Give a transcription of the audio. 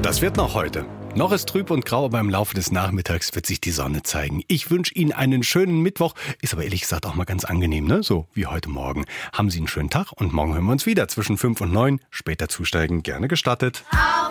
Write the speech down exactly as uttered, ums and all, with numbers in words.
Das wird noch heute. Noch ist trüb und grau, aber im Laufe des Nachmittags wird sich die Sonne zeigen. Ich wünsche Ihnen einen schönen Mittwoch. Ist aber ehrlich gesagt auch mal ganz angenehm, ne? So wie heute Morgen. Haben Sie einen schönen Tag und morgen hören wir uns wieder zwischen fünf und neun. Später zusteigen gerne gestattet.